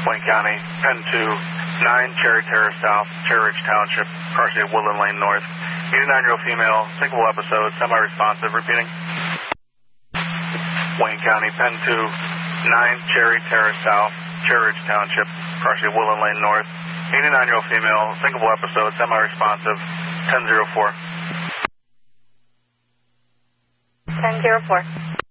Wayne County, Penn 2, 9 Cherry Terrace South, Cherry Ridge Township, car state Woodland Lane North. 89-year-old female, single episode, semi-responsive, repeating. Wayne County, Penn 2, 9 Cherry Terrace South, Cherry Ridge Township, car state Woodland Lane North. 89-year-old female, single episode, semi-responsive, 1004. 1004.